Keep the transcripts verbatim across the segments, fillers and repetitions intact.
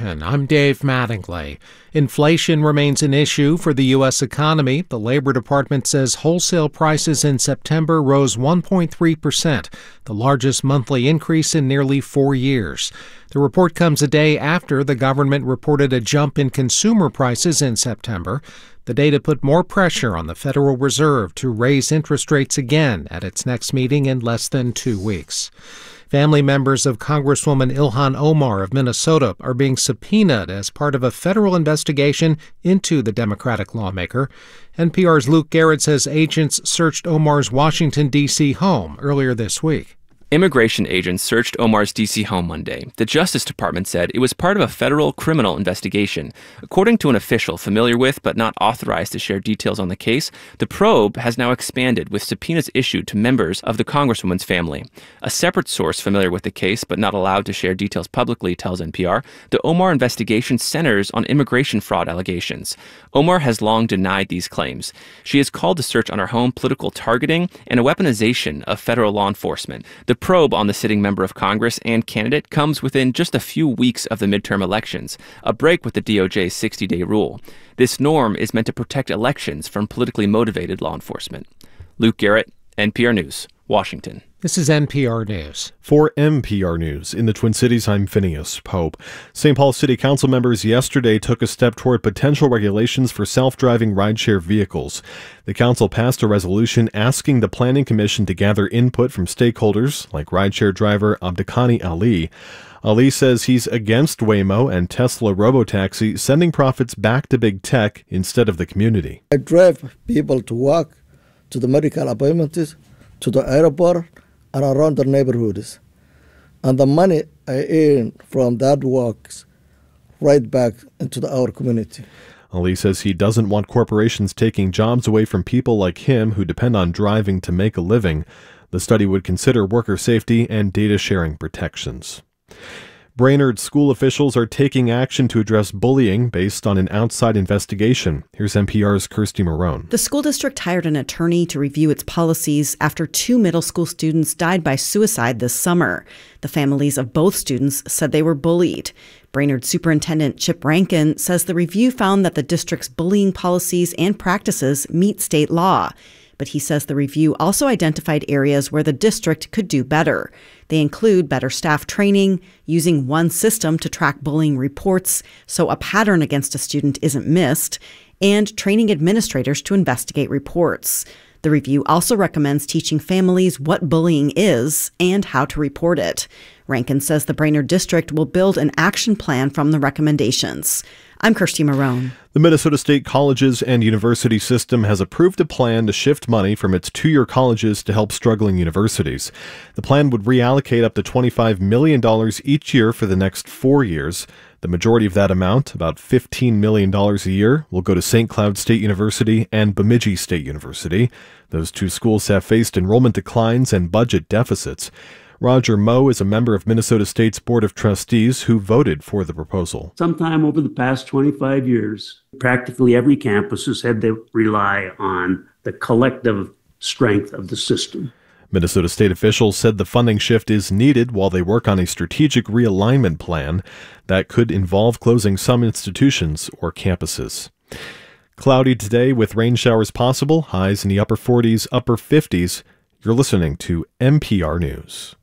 Washington, I'm Dave Mattingly. Inflation remains an issue for the U S economy. The Labor Department says wholesale prices in September rose one point three percent, the largest monthly increase in nearly four years. The report comes a day after the government reported a jump in consumer prices in September. The data put more pressure on the Federal Reserve to raise interest rates again at its next meeting in less than two weeks. Family members of Congresswoman Ilhan Omar of Minnesota are being subpoenaed as part of a federal investigation into the Democratic lawmaker. N P R's Luke Garrett says agents searched Omar's Washington, D C home earlier this week. Immigration agents searched Omar's D C home Monday. The Justice Department said it was part of a federal criminal investigation. According to an official familiar with but not authorized to share details on the case, the probe has now expanded with subpoenas issued to members of the Congresswoman's family. A separate source familiar with the case but not allowed to share details publicly tells N P R the Omar investigation centers on immigration fraud allegations. Omar has long denied these claims. She has called the search on her home political targeting and a weaponization of federal law enforcement. The probe on the sitting member of Congress and candidate comes within just a few weeks of the midterm elections, a break with the D O J's sixty-day rule. This norm is meant to protect elections from politically motivated law enforcement. Luke Garrett, N P R News, Washington. This is N P R News. For N P R News, in the Twin Cities, I'm Phineas Pope. Saint Paul City Council members yesterday took a step toward potential regulations for self-driving rideshare vehicles. The council passed a resolution asking the Planning Commission to gather input from stakeholders like rideshare driver Abdikani Ali. Ali says he's against Waymo and Tesla Robotaxi sending profits back to big tech instead of the community. I drive people to work, to the medical appointments, to the airport, and around the neighborhoods. And the money I earn from that works right back into the, our community. Ali says he doesn't want corporations taking jobs away from people like him who depend on driving to make a living. The study would consider worker safety and data sharing protections. Brainerd school officials are taking action to address bullying based on an outside investigation. Here's N P R's Kirsty Marone. The school district hired an attorney to review its policies after two middle school students died by suicide this summer. The families of both students said they were bullied. Brainerd Superintendent Chip Rankin says the review found that the district's bullying policies and practices meet state law. But he says the review also identified areas where the district could do better. They include better staff training, using one system to track bullying reports so a pattern against a student isn't missed, and training administrators to investigate reports. The review also recommends teaching families what bullying is and how to report it. Rankin says the Brainerd District will build an action plan from the recommendations. I'm Kirsty Marone. The Minnesota State Colleges and University System has approved a plan to shift money from its two-year colleges to help struggling universities. The plan would reallocate up to twenty-five million dollars each year for the next four years. The majority of that amount, about fifteen million dollars a year, will go to Saint Cloud State University and Bemidji State University. Those two schools have faced enrollment declines and budget deficits. Roger Moe is a member of Minnesota State's Board of Trustees who voted for the proposal. Sometime over the past twenty-five years, practically every campus has had to rely on the collective strength of the system. Minnesota State officials said the funding shift is needed while they work on a strategic realignment plan that could involve closing some institutions or campuses. Cloudy today with rain showers possible, highs in the upper forties, upper fifties. You're listening to N P R News.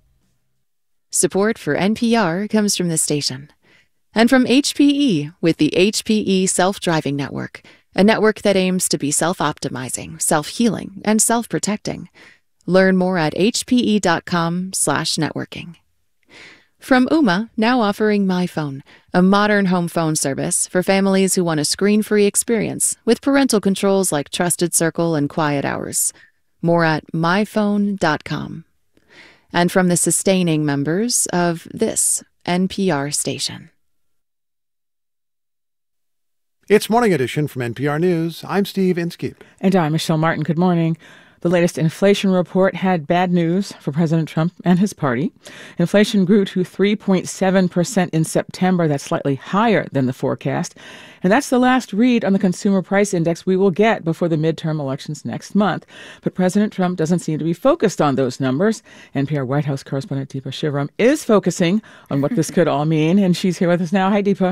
Support for N P R comes from this station. And from H P E with the H P E Self-Driving Network, a network that aims to be self-optimizing, self-healing, and self-protecting. Learn more at hpe.com slash networking. From Ooma, now offering MyPhone, a modern home phone service for families who want a screen-free experience with parental controls like Trusted Circle and Quiet Hours. More at my phone dot com. And from the sustaining members of this N P R station. It's Morning Edition from N P R News. I'm Steve Inskeep. And I'm Michelle Martin. Good morning. The latest inflation report had bad news for President Trump and his party. Inflation grew to three point seven percent in September. That's slightly higher than the forecast. And that's the last read on the consumer price index we will get before the midterm elections next month. But President Trump doesn't seem to be focused on those numbers. N P R White House correspondent Deepa Shivaram is focusing on what this could all mean, and she's here with us now. Hi, Deepa.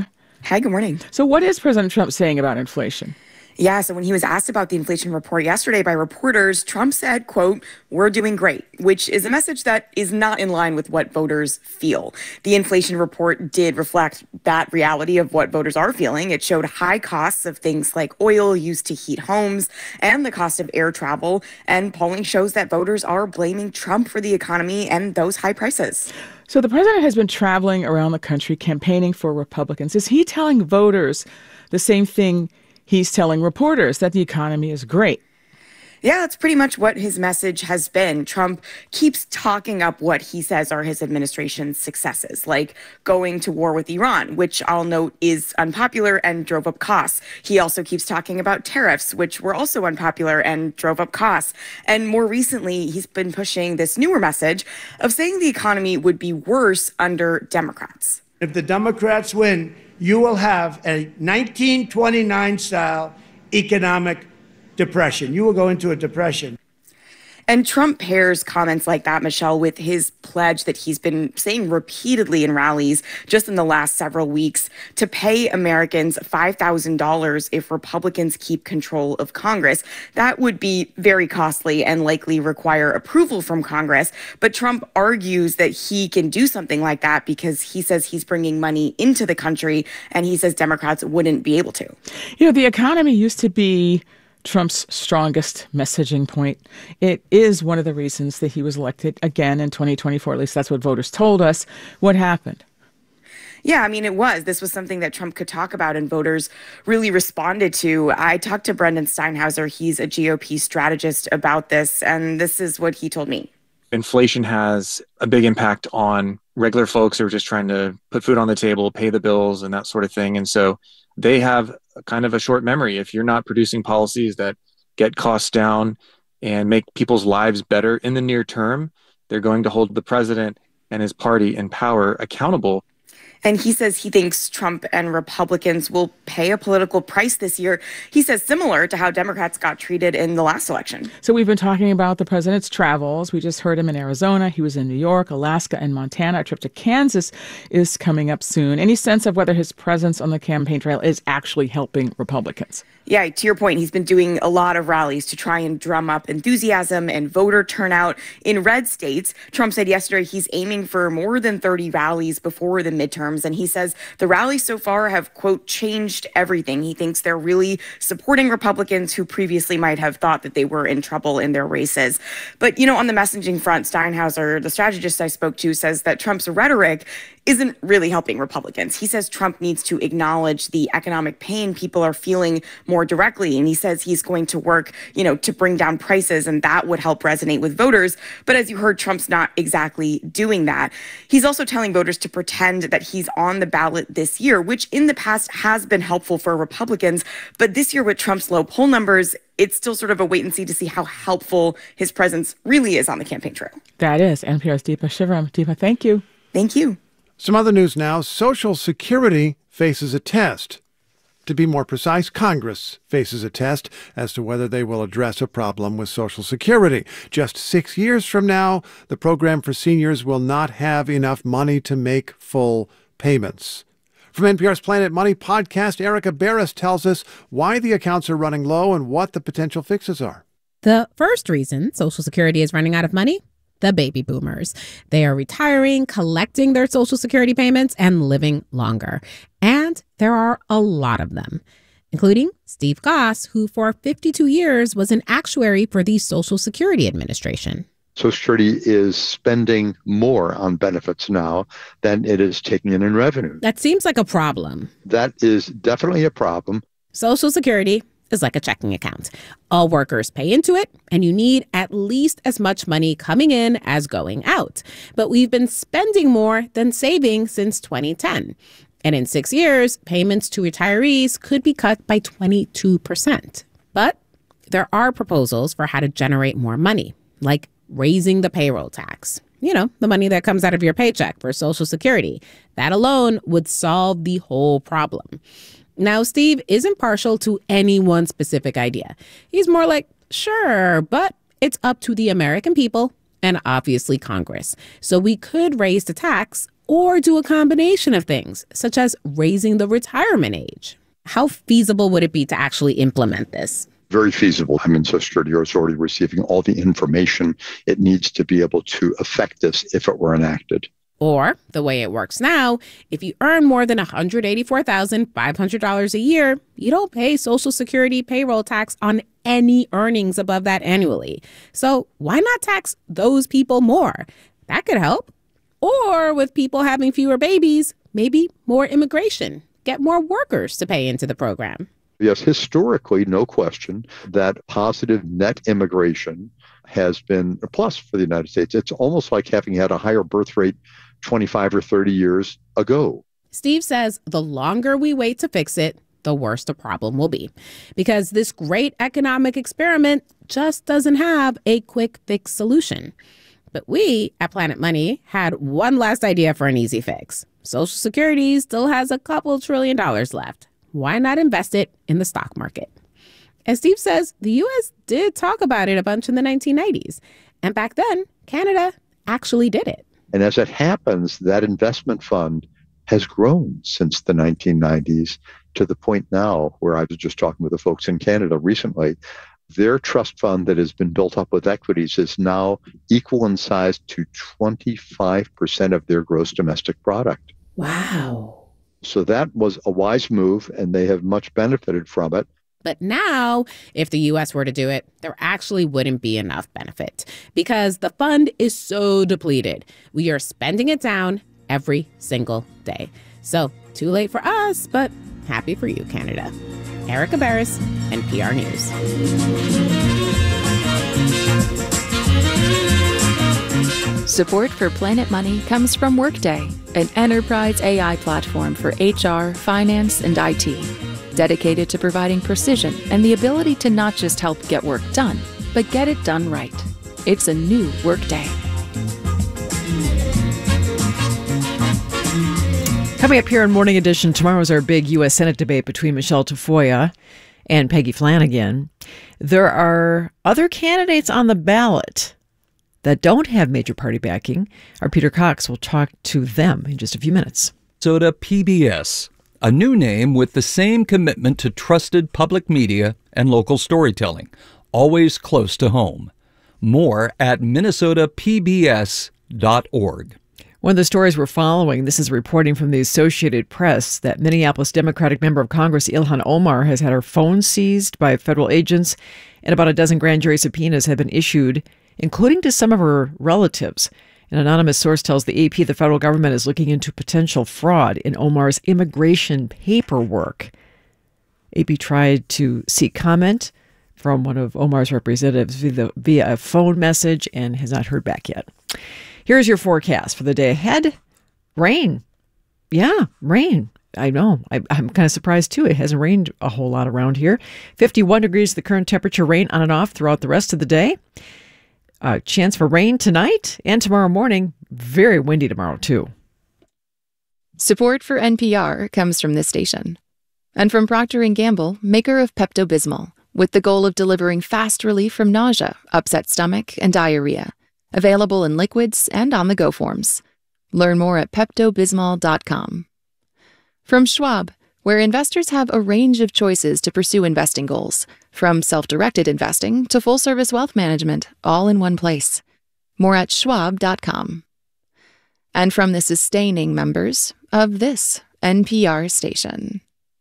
Hi, good morning. So what is President Trump saying about inflation? Yeah, so when he was asked about the inflation report yesterday by reporters, Trump said, quote, "We're doing great," which is a message that is not in line with what voters feel. The inflation report did reflect that reality of what voters are feeling. It showed high costs of things like oil used to heat homes and the cost of air travel. And polling shows that voters are blaming Trump for the economy and those high prices. So the president has been traveling around the country campaigning for Republicans. Is he telling voters the same thing he's telling reporters, that the economy is great? Yeah, that's pretty much what his message has been. Trump keeps talking up what he says are his administration's successes, like going to war with Iran, which I'll note is unpopular and drove up costs. He also keeps talking about tariffs, which were also unpopular and drove up costs. And more recently, he's been pushing this newer message of saying the economy would be worse under Democrats. If the Democrats win, you will have a nineteen twenty-nine style economic depression. You will go into a depression. And Trump pairs comments like that, Michelle, with his pledge that he's been saying repeatedly in rallies just in the last several weeks to pay Americans five thousand dollars if Republicans keep control of Congress. That would be very costly and likely require approval from Congress. But Trump argues that he can do something like that because he says he's bringing money into the country, and he says Democrats wouldn't be able to. You know, the economy used to be Trump's strongest messaging point. It is one of the reasons that he was elected again in twenty twenty-four. At least that's what voters told us. What happened? Yeah, I mean, it was. This was something that Trump could talk about and voters really responded to. I talked to Brendan Steinhauser. He's a G O P strategist about this, and this is what he told me. Inflation has a big impact on regular folks who are just trying to put food on the table, pay the bills, and that sort of thing. And so they have a kind of a short memory. If you're not producing policies that get costs down and make people's lives better in the near term, they're going to hold the president and his party in power accountable. And he says he thinks Trump and Republicans will pay a political price this year. He says similar to how Democrats got treated in the last election. So we've been talking about the president's travels. We just heard him in Arizona. He was in New York, Alaska, and Montana. A trip to Kansas is coming up soon. Any sense of whether his presence on the campaign trail is actually helping Republicans? Yeah, to your point, he's been doing a lot of rallies to try and drum up enthusiasm and voter turnout in red states. Trump said yesterday he's aiming for more than thirty rallies before the midterms. And he says the rallies so far have, quote, changed everything. He thinks they're really supporting Republicans who previously might have thought that they were in trouble in their races. But, you know, on the messaging front, Steinhauser, the strategist I spoke to, says that Trump's rhetoric isn't really helping Republicans. He says Trump needs to acknowledge the economic pain people are feeling more directly. And he says he's going to work, you know, to bring down prices, and that would help resonate with voters. But as you heard, Trump's not exactly doing that. He's also telling voters to pretend that he's on the ballot this year, which in the past has been helpful for Republicans. But this year with Trump's low poll numbers, it's still sort of a wait and see to see how helpful his presence really is on the campaign trail. That is N P R's Deepa Shivaram. Deepa, thank you. Thank you. Some other news now. Social Security faces a test. To be more precise, Congress faces a test as to whether they will address a problem with Social Security. Just six years from now, the program for seniors will not have enough money to make full payments. From N P R's Planet Money podcast, Erica Barris tells us why the accounts are running low and what the potential fixes are. The first reason Social Security is running out of money: the baby boomers. They are retiring, collecting their Social Security payments, and living longer. And there are a lot of them, including Steve Goss, who for fifty-two years was an actuary for the Social Security Administration. Social Security is spending more on benefits now than it is taking in in revenue. That seems like a problem. That is definitely a problem. Social Security is like a checking account. All workers pay into it, and you need at least as much money coming in as going out. But we've been spending more than saving since twenty ten. And in six years, payments to retirees could be cut by twenty-two percent. But there are proposals for how to generate more money, like raising the payroll tax. You know, the money that comes out of your paycheck for Social Security. That alone would solve the whole problem. Now, Steve isn't partial to any one specific idea. He's more like, sure, but it's up to the American people and obviously Congress. So we could raise the tax or do a combination of things, such as raising the retirement age. How feasible would it be to actually implement this? Very feasible. I mean, Social Security is already receiving all the information it needs to be able to affect this if it were enacted. Or, the way it works now, if you earn more than one hundred eighty-four thousand five hundred dollars a year, you don't pay Social Security payroll tax on any earnings above that annually. So why not tax those people more? That could help. Or with people having fewer babies, maybe more immigration. Get more workers to pay into the program. Yes, historically, no question that positive net immigration has been a plus for the United States. It's almost like having had a higher birth rate twenty-five or thirty years ago. Steve says the longer we wait to fix it, the worse the problem will be. Because this great economic experiment just doesn't have a quick fix solution. But we at Planet Money had one last idea for an easy fix. Social Security still has a couple trillion dollars left. Why not invest it in the stock market? And Steve says the U S did talk about it a bunch in the nineteen nineties. And back then, Canada actually did it. And as it happens, that investment fund has grown since the nineteen nineties to the point now where I was just talking with the folks in Canada recently. Their trust fund that has been built up with equities is now equal in size to twenty-five percent of their gross domestic product. Wow. So that was a wise move, and they have much benefited from it. But now, if the U S were to do it, there actually wouldn't be enough benefit because the fund is so depleted. We are spending it down every single day. So too late for us, but happy for you, Canada. Erica Barris, N P R News. Support for Planet Money comes from Workday, an enterprise A I platform for H R, finance, and I T. Dedicated to providing precision and the ability to not just help get work done, but get it done right. It's a new Workday. Coming up here in Morning Edition, tomorrow is our big U S Senate debate between Michelle Tafoya and Peggy Flanagan. There are other candidates on the ballot that don't have major party backing. Our Peter Cox will talk to them in just a few minutes. Minnesota P B S, a new name with the same commitment to trusted public media and local storytelling, always close to home. More at minnesota p b s dot org. One of the stories we're following, this is reporting from the Associated Press, that Minneapolis Democratic member of Congress Ilhan Omar has had her phone seized by federal agents, and about a dozen grand jury subpoenas have been issued, including to some of her relatives. An anonymous source tells the A P the federal government is looking into potential fraud in Omar's immigration paperwork. A P tried to seek comment from one of Omar's representatives via, via a phone message and has not heard back yet. Here's your forecast for the day ahead. Rain. Yeah, rain. I know. I, I'm kind of surprised, too. It hasn't rained a whole lot around here. fifty-one degrees the current temperature, rain on and off throughout the rest of the day. Uh, chance for rain tonight and tomorrow morning. Very windy tomorrow, too. Support for N P R comes from this station. And from Procter and Gamble, maker of Pepto-Bismol, with the goal of delivering fast relief from nausea, upset stomach, and diarrhea. Available in liquids and on-the-go forms. Learn more at pepto bismol dot com. From Schwab, where investors have a range of choices to pursue investing goals, from self-directed investing to full-service wealth management, all in one place. More at schwab dot com. And from the sustaining members of this N P R station.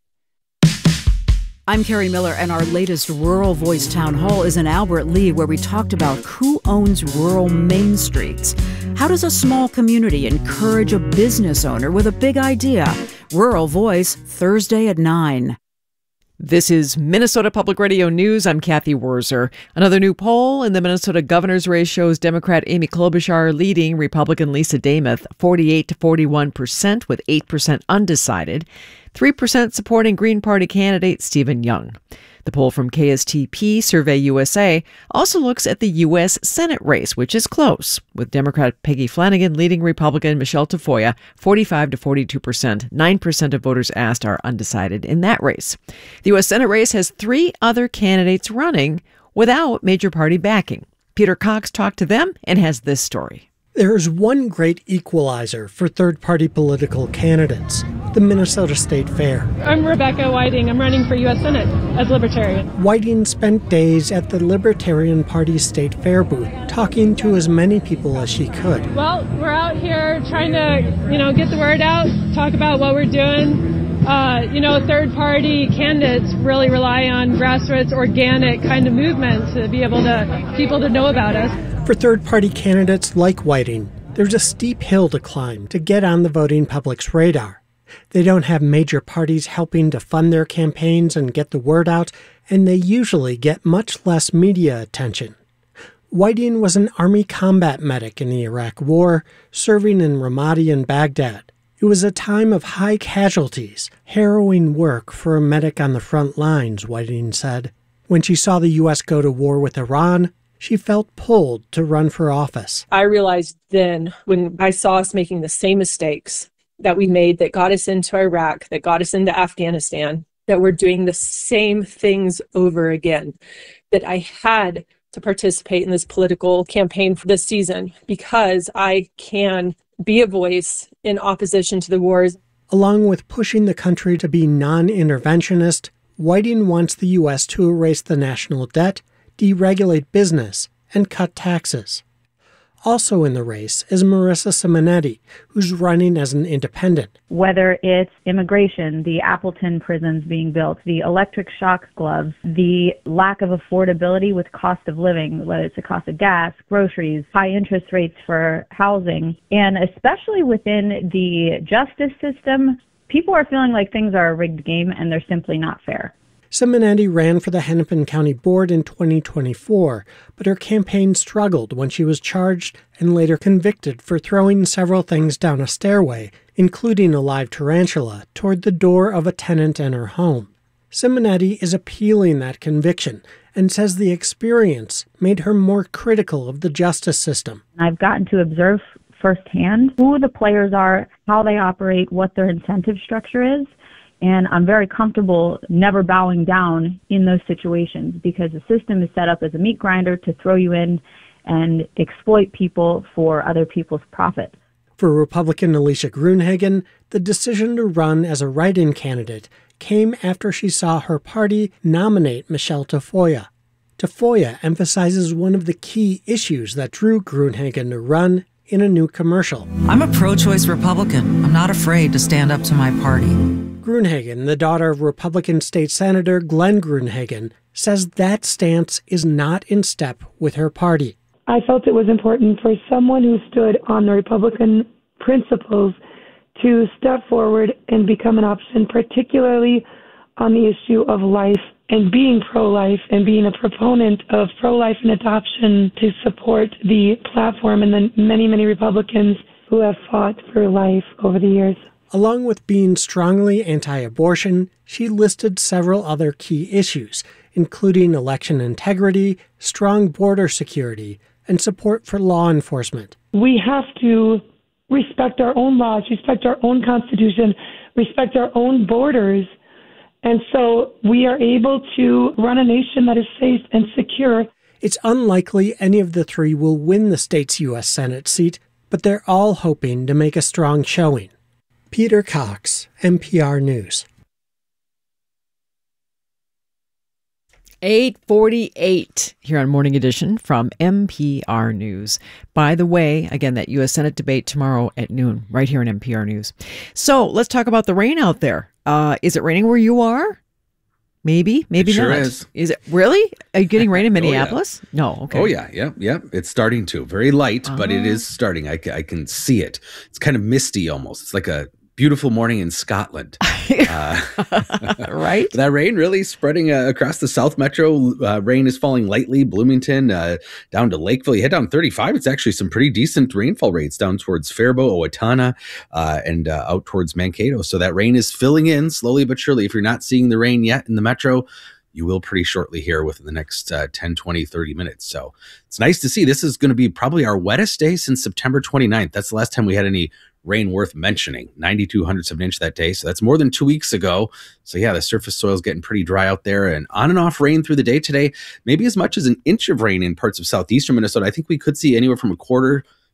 I'm Carrie Miller, and our latest Rural Voice Town Hall is in Albert Lea, where we talked about who owns rural main streets. How does a small community encourage a business owner with a big idea? Rural Voice, Thursday at nine. This is Minnesota Public Radio News. I'm Kathy Wurzer. Another new poll in the Minnesota governor's race shows Democrat Amy Klobuchar leading Republican Lisa Demuth forty-eight to forty-one percent with eight percent undecided, three percent supporting Green Party candidate Stephen Young. The poll from K S T P Survey U S A also looks at the U S Senate race, which is close, with Democrat Peggy Flanagan leading Republican Michelle Tafoya forty-five to forty-two percent. nine percent of voters asked are undecided in that race. The U S Senate race has three other candidates running without major party backing. Peter Cox talked to them and has this story. There is one great equalizer for third-party political candidates, the Minnesota State Fair. I'm Rebecca Whiting. I'm running for U S Senate as Libertarian. Whiting spent days at the Libertarian Party's State Fair booth, talking to as many people as she could. Well, we're out here trying to, you know, get the word out, talk about what we're doing. Uh, you know, third-party candidates really rely on grassroots, organic kind of movement to be able to, people to know about us. For third-party candidates like Whiting, there's a steep hill to climb to get on the voting public's radar. They don't have major parties helping to fund their campaigns and get the word out, and they usually get much less media attention. Whiting was an Army combat medic in the Iraq War, serving in Ramadi and Baghdad. It was a time of high casualties, harrowing work for a medic on the front lines, Whiting said. When she saw the U S go to war with Iran, she felt pulled to run for office. I realized then, when I saw us making the same mistakes that we made that got us into Iraq, that got us into Afghanistan, that we're doing the same things over again, that I had to participate in this political campaign for this season because I can be a voice in opposition to the wars. Along with pushing the country to be non-interventionist, Whiting wants the U S to erase the national debt, deregulate business, and cut taxes. Also in the race is Marissa Simonetti, who's running as an independent. Whether it's immigration, the Appleton prisons being built, the electric shock gloves, the lack of affordability with cost of living, whether it's the cost of gas, groceries, high interest rates for housing, and especially within the justice system, people are feeling like things are a rigged game and they're simply not fair. Simonetti ran for the Hennepin County Board in twenty twenty-four, but her campaign struggled when she was charged and later convicted for throwing several things down a stairway, including a live tarantula, toward the door of a tenant in her home. Simonetti is appealing that conviction and says the experience made her more critical of the justice system. I've gotten to observe firsthand who the players are, how they operate, what their incentive structure is. And I'm very comfortable never bowing down in those situations because the system is set up as a meat grinder to throw you in and exploit people for other people's profit. For Republican Alicia Gruenhagen, the decision to run as a write-in candidate came after she saw her party nominate Michelle Tafoya. Tafoya emphasizes one of the key issues that drew Gruenhagen to run in a new commercial. I'm a pro-choice Republican. I'm not afraid to stand up to my party. Gruenhagen, the daughter of Republican State Senator Glenn Gruenhagen, says that stance is not in step with her party. I felt it was important for someone who stood on the Republican principles to step forward and become an option, particularly on the issue of life and being pro-life and being a proponent of pro-life and adoption to support the platform and the many, many Republicans who have fought for life over the years. Along with being strongly anti-abortion, she listed several other key issues, including election integrity, strong border security, and support for law enforcement. We have to respect our own laws, respect our own Constitution, respect our own borders. And so we are able to run a nation that is safe and secure. It's unlikely any of the three will win the state's U S Senate seat, but they're all hoping to make a strong showing. Peter Cox, N P R News. eight forty-eight here on Morning Edition from N P R News. By the way, again, that U S Senate debate tomorrow at noon, right here on N P R News. So let's talk about the rain out there. Uh, is it raining where you are? Maybe, maybe it sure not. Is. Is it really? Are you getting rain in Minneapolis? Oh, yeah. No. Okay. Oh yeah, yeah, yeah. It's starting to. Very light, Oh. but it is starting. I, ca- I can see it. It's kind of misty almost. It's like a beautiful morning in Scotland. Uh, right? That rain really spreading uh, across the South Metro. Uh, rain is falling lightly. Bloomington uh, down to Lakeville. You head down thirty-five. It's actually some pretty decent rainfall rates down towards Faribault, Owatonna, uh, and uh, out towards Mankato. So that rain is filling in slowly but surely. If you're not seeing the rain yet in the Metro, you will pretty shortly here within the next uh, ten, twenty, thirty minutes. So it's nice to see. This is going to be probably our wettest day since September twenty-ninth. That's the last time we had any rain worth mentioning. ninety-two hundredths of an inch that day. So that's more than two weeks ago. So yeah, the surface soil is getting pretty dry out there, and on and off rain through the day today. Maybe as much as an inch of rain in parts of southeastern Minnesota. I think we could see anywhere from a quarter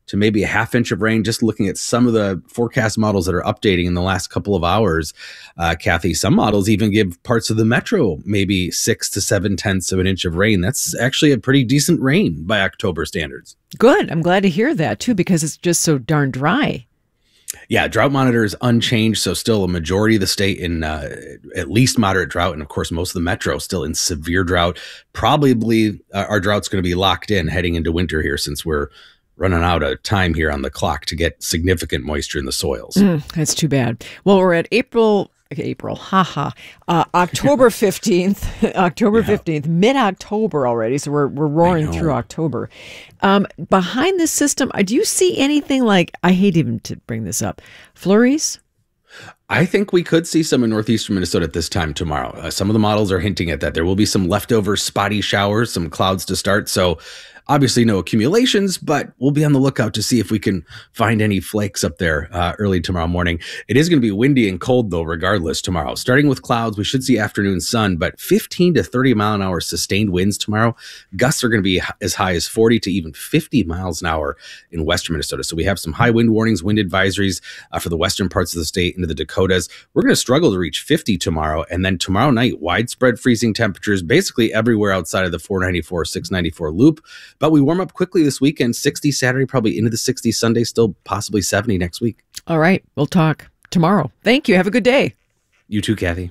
to maybe a half inch of rain. Just looking at some of the forecast models that are updating in the last couple of hours, uh, Kathy, some models even give parts of the metro maybe six to seven tenths of an inch of rain. That's actually a pretty decent rain by October standards. Good. I'm glad to hear that, too, because it's just so darn dry. Yeah, drought monitor is unchanged, so still a majority of the state in uh, at least moderate drought, and of course most of the metro still in severe drought. Probably uh, our drought's going to be locked in heading into winter here, since we're running out of time here on the clock to get significant moisture in the soils. Mm, that's too bad. Well, we're at April, April, haha, uh, October fifteenth, October fifteenth, mid-October already, so we're we're roaring through October. Um, behind this system, uh, do you see anything like, I hate even to bring this up, flurries? I think we could see some in northeastern Minnesota at this time tomorrow. Uh, some of the models are hinting at that. There will be some leftover spotty showers, some clouds to start. So obviously no accumulations, but we'll be on the lookout to see if we can find any flakes up there uh, early tomorrow morning. It is going to be windy and cold, though, regardless tomorrow. Starting with clouds, we should see afternoon sun, but fifteen to thirty mile an hour sustained winds tomorrow. Gusts are going to be as high as forty to even fifty miles an hour in western Minnesota. So we have some high wind warnings, wind advisories uh, for the western parts of the state into the Dakotas. We're going to struggle to reach fifty tomorrow. And then tomorrow night, widespread freezing temperatures basically everywhere outside of the four ninety-four, six ninety-four loop. But we warm up quickly this weekend, sixty Saturday, probably into the sixties Sunday, still possibly seventy next week. All right. We'll talk tomorrow. Thank you. Have a good day. You too, Kathy.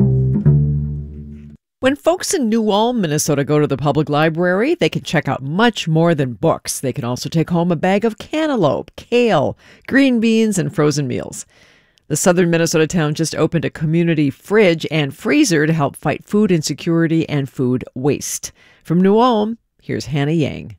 When folks in New Ulm, Minnesota go to the public library, they can check out much more than books. They can also take home a bag of cantaloupe, kale, green beans, and frozen meals. The southern Minnesota town just opened a community fridge and freezer to help fight food insecurity and food waste. From New Ulm, here's Hannah Yang.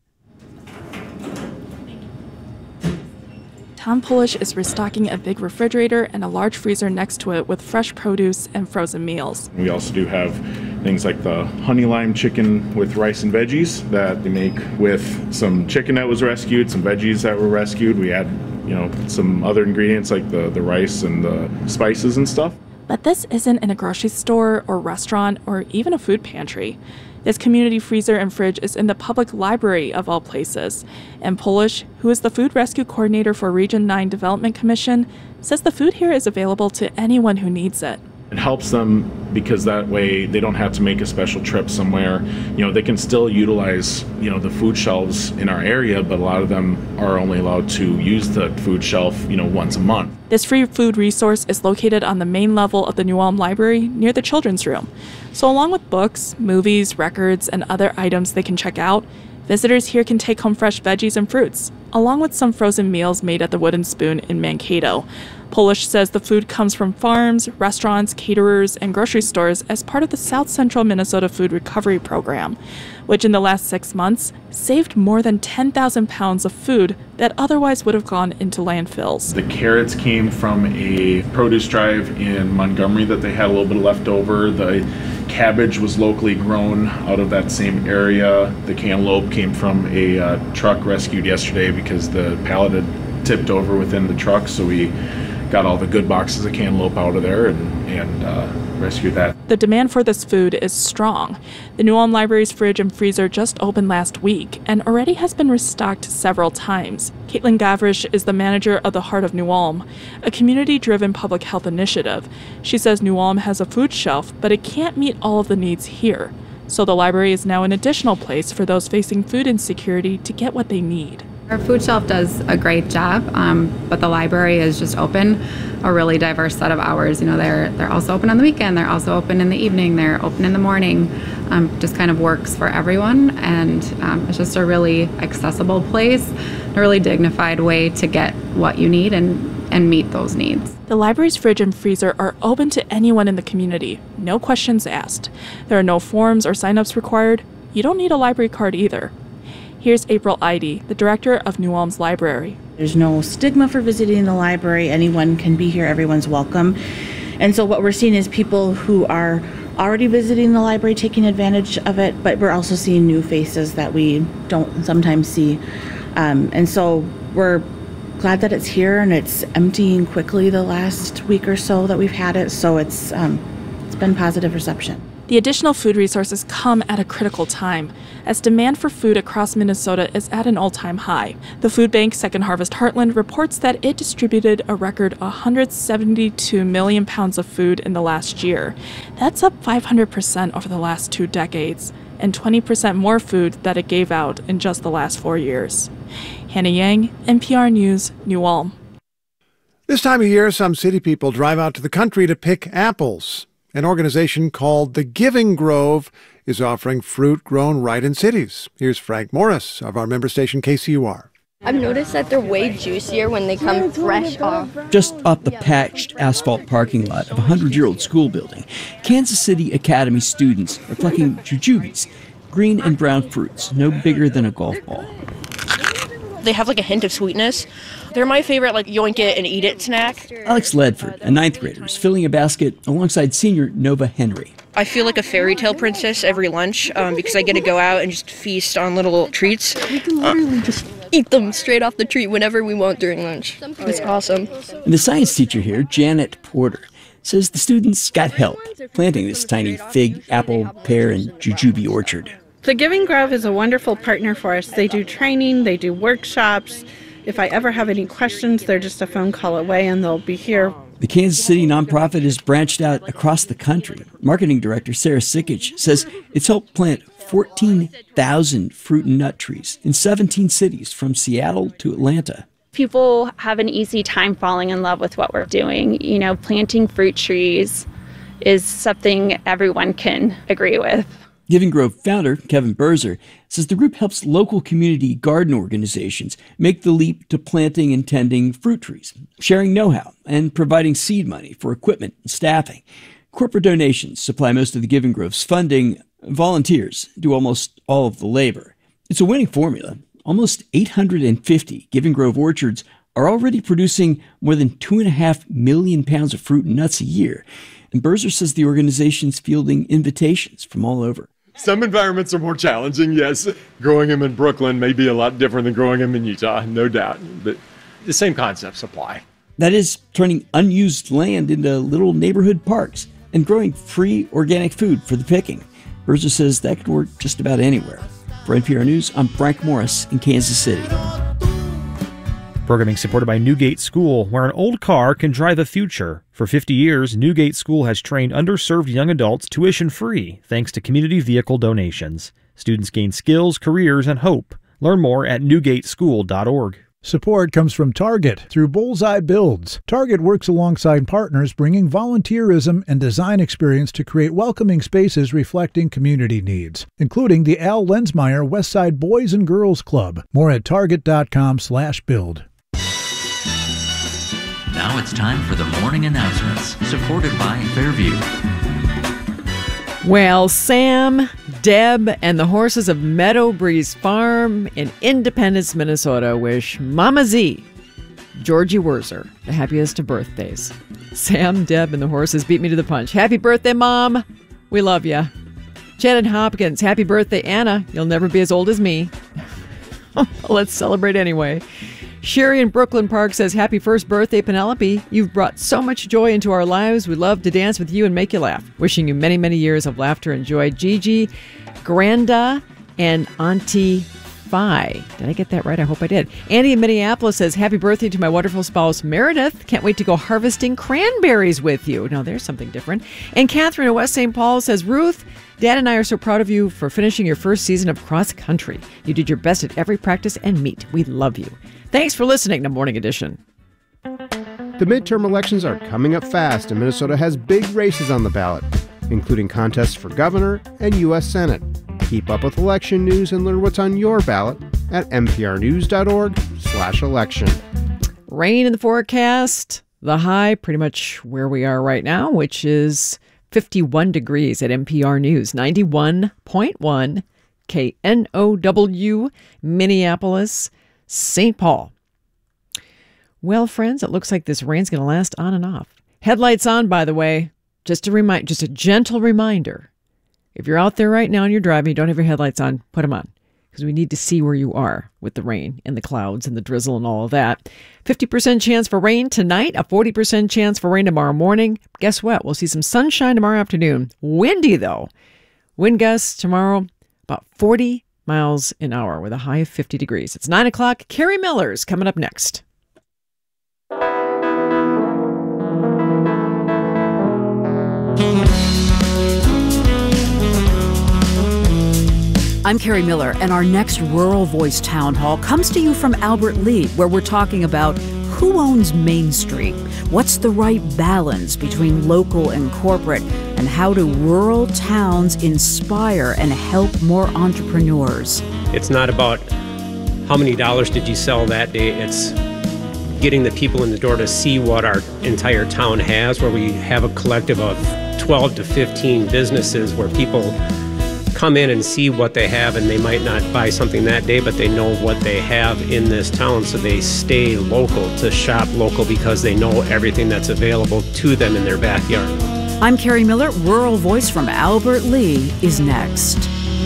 Tom Polish is restocking a big refrigerator and a large freezer next to it with fresh produce and frozen meals. We also do have things like the honey lime chicken with rice and veggies that they make with some chicken that was rescued, some veggies that were rescued. We add, you know, some other ingredients like the, the rice and the spices and stuff. But this isn't in a grocery store or restaurant or even a food pantry. This community freezer and fridge is in the public library of all places. And Polish, who is the food rescue coordinator for Region nine Development Commission, says the food here is available to anyone who needs it. It helps them because that way they don't have to make a special trip somewhere. You know, they can still utilize, you know, the food shelves in our area, but a lot of them are only allowed to use the food shelf, you know, once a month. This free food resource is located on the main level of the New Ulm Library near the children's room. So along with books, movies, records, and other items they can check out, visitors here can take home fresh veggies and fruits, along with some frozen meals made at the Wooden Spoon in Mankato. Polish says the food comes from farms, restaurants, caterers, and grocery stores as part of the South Central Minnesota Food Recovery Program, which in the last six months saved more than ten thousand pounds of food that otherwise would have gone into landfills. The carrots came from a produce drive in Montgomery that they had a little bit left over. The cabbage was locally grown out of that same area. The cantaloupe came from a uh, truck rescued yesterday because the pallet had tipped over within the truck, so we got all the good boxes of cantaloupe out of there and, and uh, rescued that. The demand for this food is strong. The New Ulm Library's fridge and freezer just opened last week and already has been restocked several times. Caitlin Gavrish is the manager of the Heart of New Ulm, a community-driven public health initiative. She says New Ulm has a food shelf, but it can't meet all of the needs here. So the library is now an additional place for those facing food insecurity to get what they need. Our food shelf does a great job, um, but the library is just open a really diverse set of hours. You know, they're they're also open on the weekend. They're also open in the evening. They're open in the morning. Um, just kind of works for everyone, and um, it's just a really accessible place, a really dignified way to get what you need and and meet those needs. The library's fridge and freezer are open to anyone in the community. No questions asked. There are no forms or signups required. You don't need a library card either. Here's April Eide, the director of New Ulm's library. There's no stigma for visiting the library. Anyone can be here. Everyone's welcome. And so what we're seeing is people who are already visiting the library taking advantage of it, but we're also seeing new faces that we don't sometimes see. Um, and so we're glad that it's here, and it's emptying quickly the last week or so that we've had it. So it's um, it's been positive reception. The additional food resources come at a critical time, as demand for food across Minnesota is at an all-time high. The food bank Second Harvest Heartland reports that it distributed a record one hundred seventy-two million pounds of food in the last year. That's up five hundred percent over the last two decades, and twenty percent more food that it gave out in just the last four years. Hannah Yang, N P R News, New Ulm. This time of year, some city people drive out to the country to pick apples. An organization called The Giving Grove is offering fruit grown right in cities. Here's Frank Morris of our member station K C U R. I've noticed that they're way juicier when they come fresh off. Just off the patched asphalt parking lot of a hundred-year-old school building, Kansas City Academy students are plucking jujubes, green and brown fruits, no bigger than a golf ball. They have like a hint of sweetness. They're my favorite, like, yoink it and eat it snack. Alex Ledford, a ninth grader, is filling a basket alongside senior Nova Henry. I feel like a fairy tale princess every lunch um, because I get to go out and just feast on little treats. We can literally uh, just eat them straight off the tree whenever we want during lunch. It's awesome. And the science teacher here, Janet Porter, says the students got help planting this tiny fig, apple, pear, and jujube orchard. The Giving Grove is a wonderful partner for us. They do training, they do workshops. If I ever have any questions, they're just a phone call away and they'll be here. The Kansas City nonprofit has branched out across the country. Marketing director Sarah Sikich says it's helped plant fourteen thousand fruit and nut trees in seventeen cities from Seattle to Atlanta. People have an easy time falling in love with what we're doing. You know, planting fruit trees is something everyone can agree with. Giving Grove founder Kevin Berzer says the group helps local community garden organizations make the leap to planting and tending fruit trees, sharing know-how, and providing seed money for equipment and staffing. Corporate donations supply most of the Giving Grove's funding. Volunteers do almost all of the labor. It's a winning formula. Almost eight hundred fifty Giving Grove orchards are already producing more than two and a half million pounds of fruit and nuts a year. And Berzer says the organization's fielding invitations from all over. Some environments are more challenging, yes. Growing them in Brooklyn may be a lot different than growing them in Utah, no doubt. But the same concepts apply. That is, turning unused land into little neighborhood parks and growing free organic food for the picking. Berzer says that could work just about anywhere. For N P R News, I'm Frank Morris in Kansas City. Programming supported by Newgate School, where an old car can drive a future. For fifty years, Newgate School has trained underserved young adults tuition-free thanks to community vehicle donations. Students gain skills, careers, and hope. Learn more at newgate school dot org. Support comes from Target through Bullseye Builds. Target works alongside partners bringing volunteerism and design experience to create welcoming spaces reflecting community needs, including the Al Lensmeyer Westside Boys and Girls Club. More at target dot com slash build. Now it's time for the morning announcements, supported by Fairview. Well, Sam, Deb, and the horses of Meadow Breeze Farm in Independence, Minnesota wish Mama Z, Georgie Wurzer, the happiest of birthdays. Sam, Deb, and the horses beat me to the punch. Happy birthday, Mom. We love ya. Shannon Hopkins, happy birthday, Anna. You'll never be as old as me. Let's celebrate anyway. Sherry in Brooklyn Park says, happy first birthday, Penelope. You've brought so much joy into our lives. We love to dance with you and make you laugh. Wishing you many, many years of laughter and joy. Gigi, Granda, and Auntie Fi. Did I get that right? I hope I did. Andy in Minneapolis says, happy birthday to my wonderful spouse, Meredith. Can't wait to go harvesting cranberries with you. Now, there's something different. And Catherine in West Saint Paul says, Ruth, Dad and I are so proud of you for finishing your first season of cross country. You did your best at every practice and meet. We love you. Thanks for listening to Morning Edition. The midterm elections are coming up fast, and Minnesota has big races on the ballot, including contests for governor and U S Senate. Keep up with election news and learn what's on your ballot at nprnews dot org slash election. Rain in the forecast. The high pretty much where we are right now, which is fifty-one degrees at N P R News, ninety-one point one K N O W, Minneapolis, Saint Paul. Well, friends, it looks like this rain's going to last on and off. Headlights on, by the way. Just a remind, just a gentle reminder. If you're out there right now and you're driving, you don't have your headlights on, put them on. because we need to see where you are with the rain and the clouds and the drizzle and all of that. fifty percent chance for rain tonight, a forty percent chance for rain tomorrow morning. Guess what? We'll see some sunshine tomorrow afternoon. Windy, though. Wind gusts tomorrow about forty miles an hour with a high of fifty degrees. It's nine o'clock. Carrie Miller's coming up next. I'm Carrie Miller, and our next Rural Voice Town Hall comes to you from Albert Lea, where we're talking about who owns Main Street, what's the right balance between local and corporate, and how do rural towns inspire and help more entrepreneurs. It's not about how many dollars did you sell that day, it's getting the people in the door to see what our entire town has, where we have a collective of twelve to fifteen businesses where people come in and see what they have, and they might not buy something that day, but they know what they have in this town, so they stay local, to shop local, because they know everything that's available to them in their backyard. I'm Carrie Miller. Rural Voice from Albert Lea is next.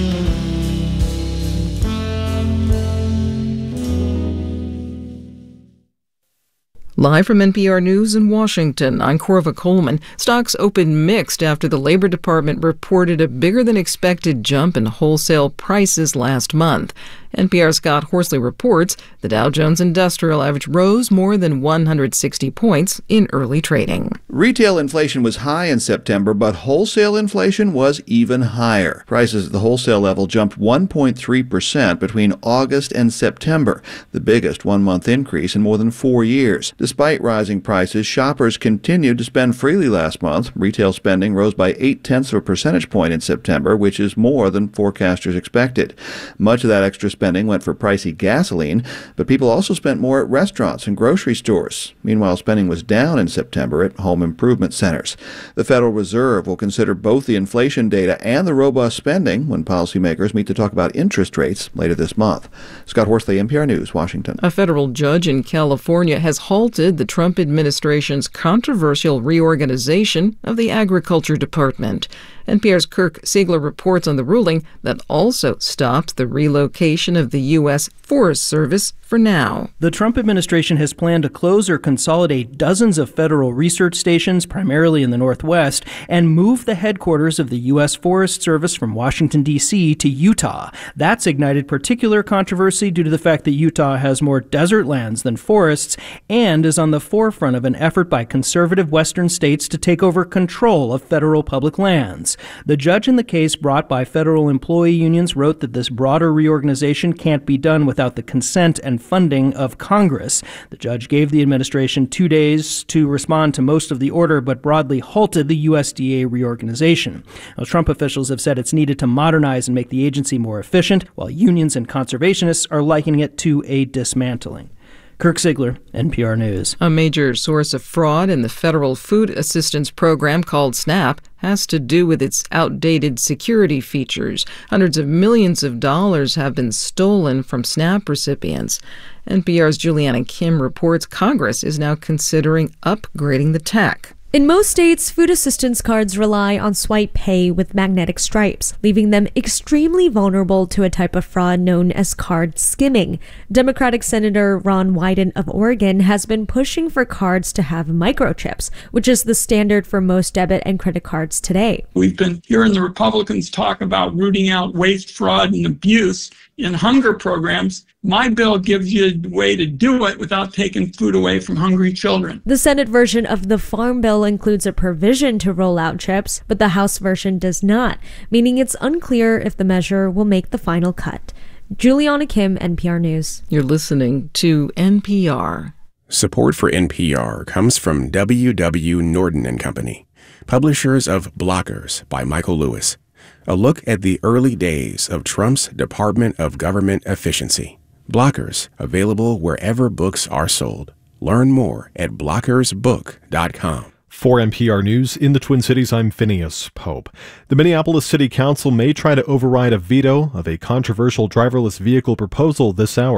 Live from N P R News in Washington, I'm Corva Coleman. Stocks opened mixed after the Labor Department reported a bigger-than-expected jump in wholesale prices last month. N P R's Scott Horsley reports the Dow Jones Industrial Average rose more than one hundred sixty points in early trading. Retail inflation was high in September, but wholesale inflation was even higher. Prices at the wholesale level jumped one point three percent between August and September, the biggest one-month increase in more than four years. Despite rising prices, shoppers continued to spend freely last month. Retail spending rose by eight-tenths of a percentage point in September, which is more than forecasters expected. Much of that extra spending went for pricey gasoline, but people also spent more at restaurants and grocery stores. Meanwhile, spending was down in September at home improvement centers. The Federal Reserve will consider both the inflation data and the robust spending when policymakers meet to talk about interest rates later this month. Scott Horsley, N P R News, Washington. A federal judge in California has halted the Trump administration's controversial reorganization of the Agriculture Department. N P R's Kirk Siegler reports on the ruling that also stopped the relocation of the U S Forest Service for now. The Trump administration has planned to close or consolidate dozens of federal research stations, primarily in the Northwest, and move the headquarters of the U S Forest Service from Washington, D C to Utah. That's ignited particular controversy due to the fact that Utah has more desert lands than forests and is on the forefront of an effort by conservative western states to take over control of federal public lands. The judge in the case brought by federal employee unions wrote that this broader reorganization can't be done without the consent and funding of Congress. The judge gave the administration two days to respond to most of the order, but broadly halted the U S D A reorganization. Now, Trump officials have said it's needed to modernize and make the agency more efficient, while unions and conservationists are likening it to a dismantling. Kirk Siegler, N P R News. A major source of fraud in the federal food assistance program called SNAP has to do with its outdated security features. Hundreds of millions of dollars have been stolen from SNAP recipients. N P R's Juliana Kim reports Congress is now considering upgrading the tech. In most states, food assistance cards rely on swipe pay with magnetic stripes, leaving them extremely vulnerable to a type of fraud known as card skimming. Democratic Senator Ron Wyden of Oregon has been pushing for cards to have microchips, which is the standard for most debit and credit cards today. We've been hearing the Republicans talk about rooting out waste, fraud, and abuse in hunger programs. My bill gives you a way to do it without taking food away from hungry children. The Senate version of the Farm Bill includes a provision to roll out chips, but the House version does not, meaning it's unclear if the measure will make the final cut. Juliana Kim, N P R News. You're listening to N P R. Support for N P R comes from W W Norton and Company, publishers of Blockers by Michael Lewis. A look at the early days of Trump's Department of Government Efficiency. Blockers, available wherever books are sold. Learn more at blockers book dot com. For N P R News in the Twin Cities, I'm Phineas Pope. The Minneapolis City Council may try to override a veto of a controversial driverless vehicle proposal this hour.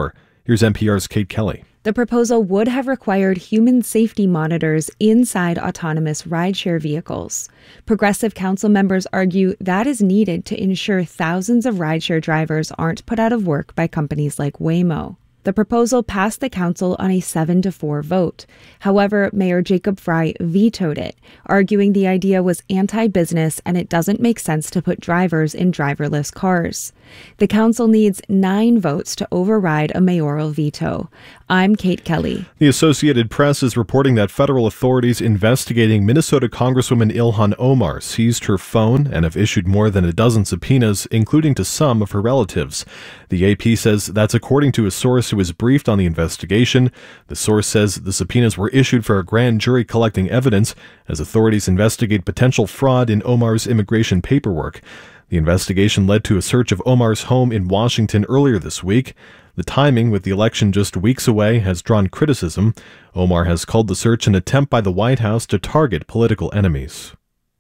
Here's N P R's Kate Kelly. The proposal would have required human safety monitors inside autonomous rideshare vehicles. Progressive council members argue that is needed to ensure thousands of rideshare drivers aren't put out of work by companies like Waymo. The proposal passed the council on a seven to four vote. However, Mayor Jacob Frey vetoed it, arguing the idea was anti-business and it doesn't make sense to put drivers in driverless cars. The council needs nine votes to override a mayoral veto. I'm Kate Kelly. The Associated Press is reporting that federal authorities investigating Minnesota Congresswoman Ilhan Omar seized her phone and have issued more than a dozen subpoenas, including to some of her relatives. The A P says that's according to a source who was briefed on the investigation. The source says the subpoenas were issued for a grand jury collecting evidence as authorities investigate potential fraud in Omar's immigration paperwork. The investigation led to a search of Omar's home in Washington earlier this week. The timing, with the election just weeks away, has drawn criticism. Omar has called the search an attempt by the White House to target political enemies.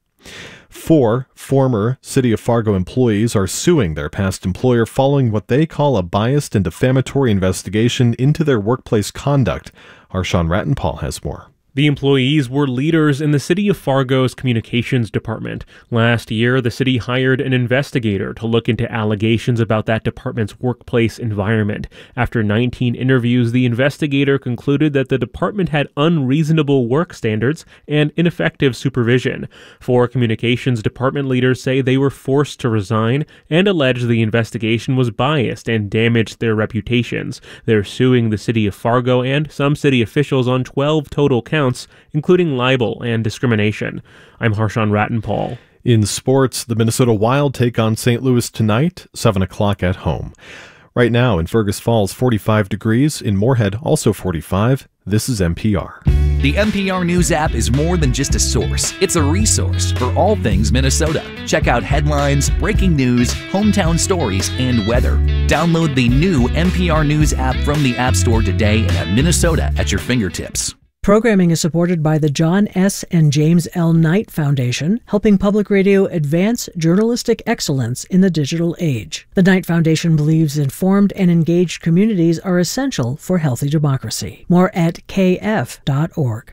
Four former City of Fargo employees are suing their past employer following what they call a biased and defamatory investigation into their workplace conduct. Harshawn Rattenpaul has more. The employees were leaders in the City of Fargo's communications department. Last year, the city hired an investigator to look into allegations about that department's workplace environment. After nineteen interviews, the investigator concluded that the department had unreasonable work standards and ineffective supervision. Four communications department leaders say they were forced to resign and allege the investigation was biased and damaged their reputations. They're suing the City of Fargo and some city officials on twelve total counts, including libel and discrimination. I'm Harshawn Rattenpaul. In sports, the Minnesota Wild take on Saint Louis tonight, seven o'clock at home. Right now in Fergus Falls, forty-five degrees. In Moorhead, also forty-five. This is N P R. The N P R News app is more than just a source. It's a resource for all things Minnesota. Check out headlines, breaking news, hometown stories, and weather. Download the new N P R News app from the App Store today and have Minnesota at your fingertips. Programming is supported by the John S. and James L. Knight Foundation, helping public radio advance journalistic excellence in the digital age. The Knight Foundation believes informed and engaged communities are essential for healthy democracy. More at k f dot org.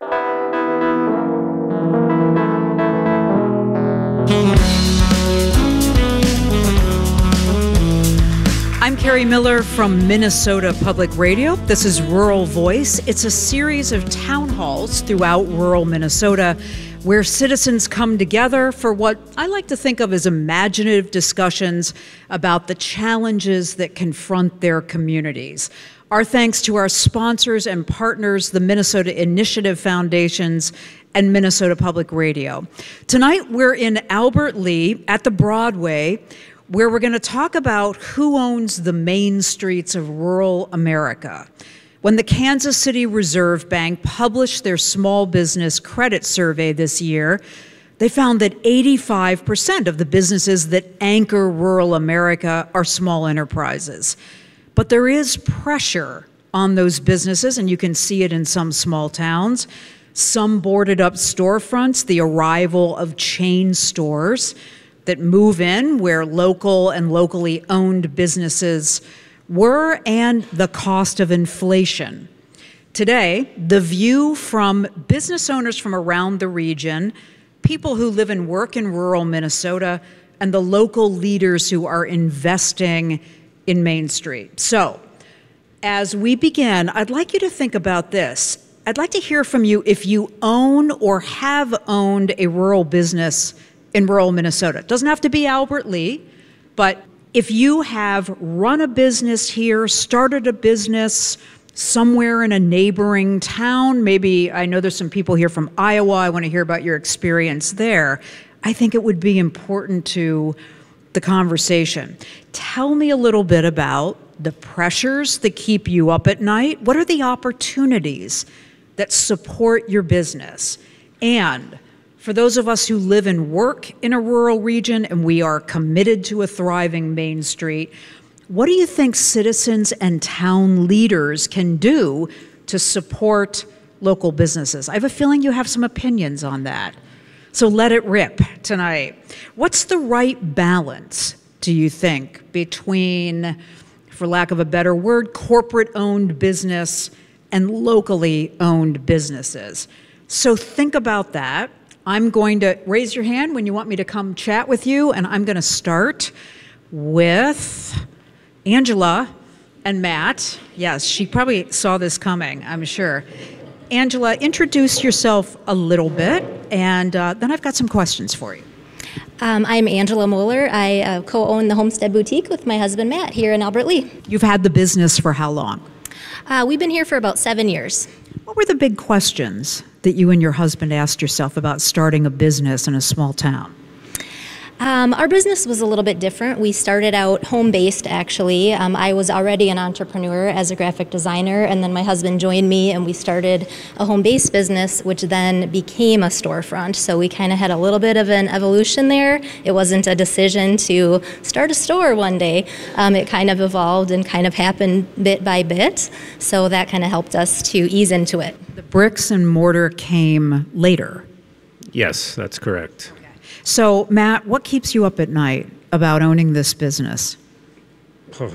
I'm Carrie Miller from Minnesota Public Radio. This is Rural Voice. It's a series of town halls throughout rural Minnesota where citizens come together for what I like to think of as imaginative discussions about the challenges that confront their communities. Our thanks to our sponsors and partners, the Minnesota Initiative Foundations and Minnesota Public Radio. Tonight, we're in Albert Lea at the Broadway, where we're going to talk about who owns the main streets of rural America. When the Kansas City Reserve Bank published their small business credit survey this year, they found that eighty-five percent of the businesses that anchor rural America are small enterprises. But there is pressure on those businesses, and you can see it in some small towns. Some boarded up storefronts, the arrival of chain stores that move in where local and locally owned businesses were, and the cost of inflation. Today, the view from business owners from around the region, people who live and work in rural Minnesota, and the local leaders who are investing in Main Street. So, as we begin, I'd like you to think about this. I'd like to hear from you if you own or have owned a rural business in rural Minnesota. It doesn't have to be Albert Lea, but if you have run a business here, started a business somewhere in a neighboring town, maybe I know there's some people here from Iowa, I want to hear about your experience there. I think it would be important to the conversation. Tell me a little bit about the pressures that keep you up at night. What are the opportunities that support your business? And for those of us who live and work in a rural region and we are committed to a thriving Main Street, what do you think citizens and town leaders can do to support local businesses? I have a feeling you have some opinions on that. So let it rip tonight. What's the right balance, do you think, between for lack of a better word, corporate-owned business and locally owned businesses. So think about that. I'm going to raise your hand when you want me to come chat with you, and I'm going to start with Angela and Matt. Yes, she probably saw this coming, I'm sure. Angela, introduce yourself a little bit, and uh, then I've got some questions for you. Um, I'm Angela Moeller. I uh, co-own the Homestead Boutique with my husband Matt here in Albert Lea. You've had the business for how long? Uh, we've been here for about seven years. What were the big questions that you and your husband asked yourself about starting a business in a small town? Um, our business was a little bit different. We started out home-based, actually. Um, I was already an entrepreneur as a graphic designer, and then my husband joined me, and we started a home-based business, which then became a storefront. So we kind of had a little bit of an evolution there. It wasn't a decision to start a store one day. Um, it kind of evolved and kind of happened bit by bit. So that kind of helped us to ease into it. The bricks and mortar came later. Yes, that's correct. So, Matt, what keeps you up at night about owning this business? Oh.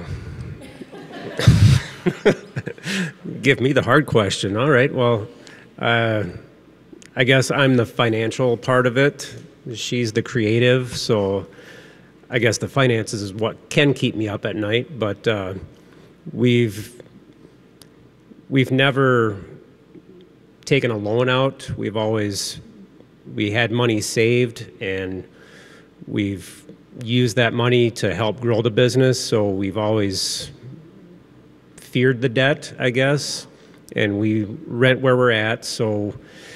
Give me the hard question. All right, well, uh, I guess I'm the financial part of it. She's the creative, so I guess the finances is what can keep me up at night, but uh, we've, we've never taken a loan out. We've always... We had money saved, and we've used that money to help grow the business, so we've always feared the debt, I guess, and we rent where we're at, so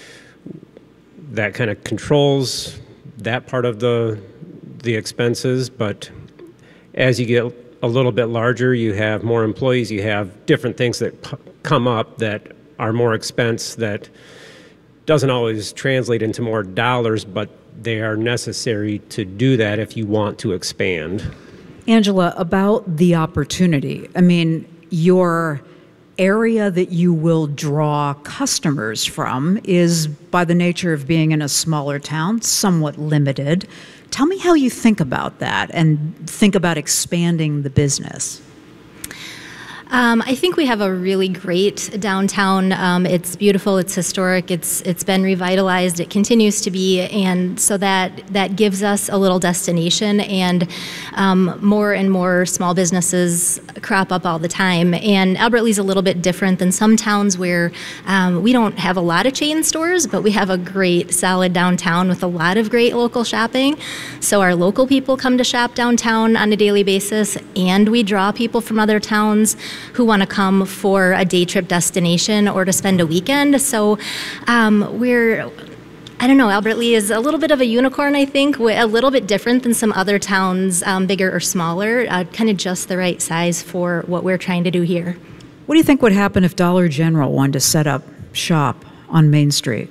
that kind of controls that part of the, the expenses. But as you get a little bit larger, you have more employees, you have different things that p- come up that are more expense that doesn't always translate into more dollars, but they are necessary to do that if you want to expand. Angela, about the opportunity, I mean, your area that you will draw customers from is, by the nature of being in a smaller town, somewhat limited. Tell me how you think about that and think about expanding the business. Um, I think we have a really great downtown. Um, it's beautiful, it's historic, it's it's been revitalized, it continues to be, and so that that gives us a little destination, and um, more and more small businesses crop up all the time. And Albert Lea's a little bit different than some towns where um, we don't have a lot of chain stores, but we have a great solid downtown with a lot of great local shopping. So our local people come to shop downtown on a daily basis, and we draw people from other towns who want to come for a day trip destination or to spend a weekend. So um, we're, I don't know, Albert Lea is a little bit of a unicorn, I think, a little bit different than some other towns, um, bigger or smaller, uh, kind of just the right size for what we're trying to do here. What do you think would happen if Dollar General wanted to set up shop on Main Street?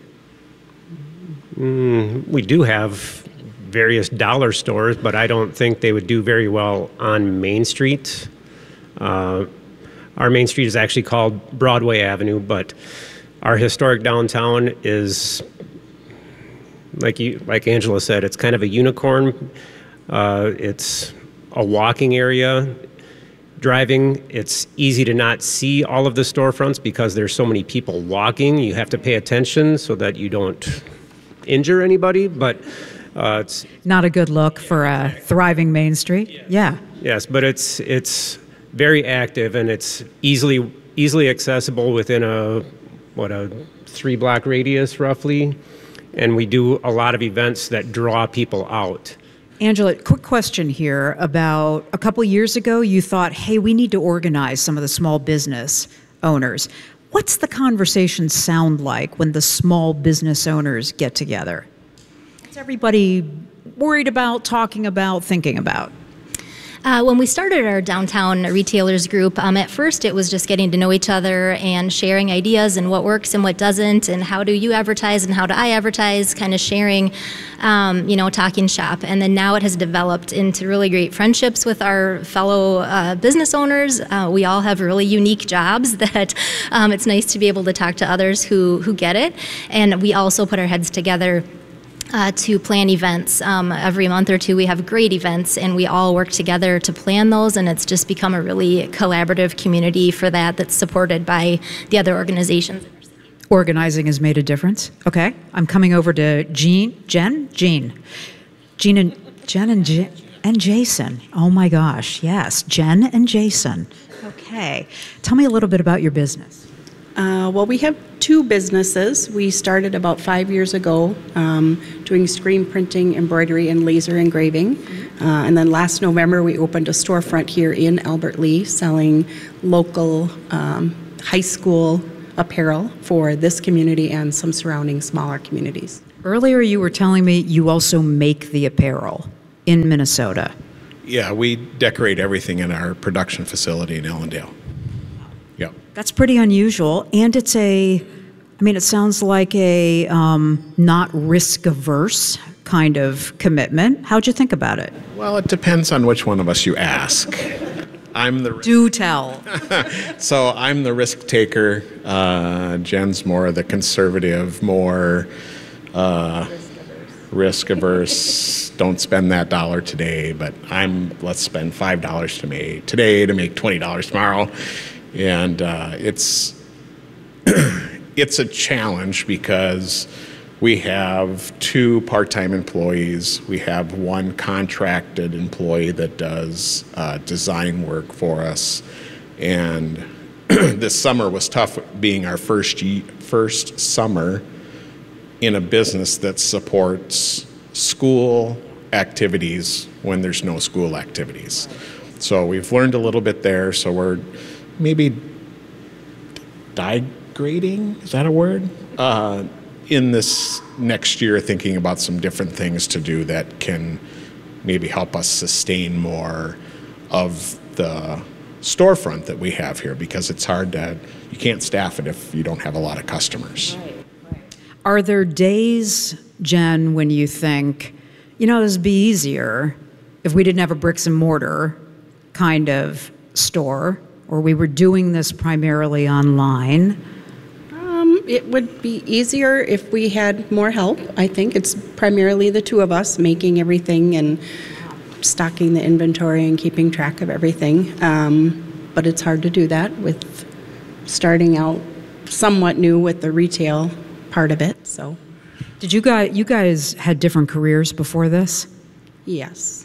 Mm, we do have various dollar stores, but I don't think they would do very well on Main Street. Uh, Our Main Street is actually called Broadway Avenue, but our historic downtown is, like you, like Angela said, it's kind of a unicorn. Uh, it's a walking area. Driving, it's easy to not see all of the storefronts because there's so many people walking. You have to pay attention so that you don't injure anybody, but uh, it's... Not a good look for a thriving Main Street. Yeah. Yes, but it's it's... very active, and it's easily easily accessible within a what a three block radius roughly, and we do a lot of events that draw people out. Angela, quick question here. About a couple years ago, you thought, hey, we need to organize some of the small business owners. What's the conversation sound like when the small business owners get together? What's everybody worried about, talking about, thinking about? Uh, when we started our downtown retailers group, um, at first it was just getting to know each other and sharing ideas and what works and what doesn't, and how do you advertise and how do I advertise, kind of sharing, um, you know, talking shop. And then now it has developed into really great friendships with our fellow uh, business owners. Uh, we all have really unique jobs that um, it's nice to be able to talk to others who, who get it. And we also put our heads together Uh, to plan events. Um, every month or two we have great events and we all work together to plan those, and it's just become a really collaborative community for that that's supported by the other organizations. Organizing has made a difference. Okay, I'm coming over to Jean, Jen, Jean, Jean and Jen and J- and Jason. Oh my gosh, yes, Jen and Jason. Okay, tell me a little bit about your business. Uh, well, we have two businesses. We started about five years ago um, doing screen printing, embroidery, and laser engraving. Uh, and then last November, we opened a storefront here in Albert Lea selling local um, high school apparel for this community and some surrounding smaller communities. Earlier, you were telling me you also make the apparel in Minnesota. Yeah, we decorate everything in our production facility in Ellendale. Yeah. That's pretty unusual, and it's a, I mean, it sounds like a um, not risk-averse kind of commitment. How'd you think about it? Well, it depends on which one of us you ask. I'm the do tell. So I'm the risk taker. Uh, Jen's more the conservative, more uh, risk averse. Don't spend that dollar today, but I'm let's spend five dollars to make today to make twenty dollars tomorrow. And uh, it's it's a challenge because we have two part-time employees. We have one contracted employee that does uh, design work for us. And this summer was tough, being our first first summer in a business that supports school activities when there's no school activities. So we've learned a little bit there. So we're maybe digrading, is that a word? Uh, in this next year, thinking about some different things to do that can maybe help us sustain more of the storefront that we have here, because it's hard to, you can't staff it if you don't have a lot of customers. Right, right. Are there days, Jen, when you think, you know, this would be easier if we didn't have a bricks and mortar kind of store, or we were doing this primarily online? Um, it would be easier if we had more help. I think it's primarily the two of us making everything and stocking the inventory and keeping track of everything. Um, but it's hard to do that with starting out somewhat new with the retail part of it. So, did you guys? You guys had different careers before this? Yes.